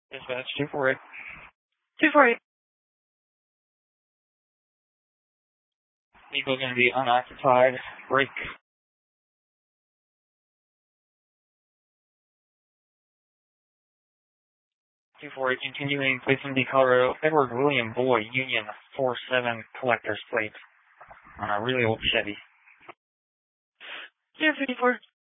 Dispatch 248. 248. Vehicle going to be unoccupied. Brake. 248 continuing, place in the Colorado Edward William Boy Union 47 collector's plate on a really old Chevy. 054.